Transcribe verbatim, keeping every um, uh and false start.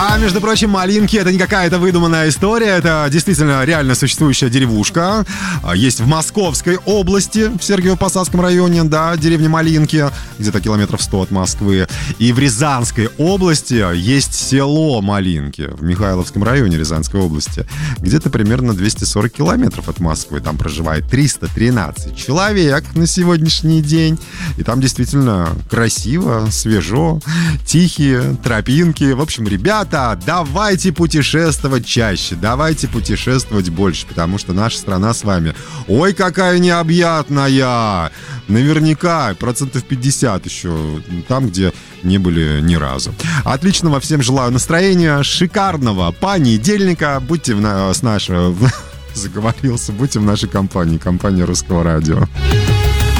Да, между прочим, Малинки — это не какая-то выдуманная история, это действительно реально существующая деревушка. Есть в Московской области, в Сергиево-Посадском районе, да, деревня Малинки, где-то километров сто от Москвы. И в Рязанской области есть село Малинки, в Михайловском районе Рязанской области, где-то примерно двести сорок километров от Москвы. Там проживает триста тринадцать человек на сегодняшний день. И там действительно красиво, свежо, тихие тропинки. В общем, ребята, давайте путешествовать чаще, давайте путешествовать больше, потому что наша страна с вами, ой, какая необъятная. Наверняка процентов пятьдесят еще там, где не были ни разу. Отличного всем желаю настроения, шикарного понедельника. Будьте в на, с нашей... Заговорился, будьте в нашей компании, компании Русского радио.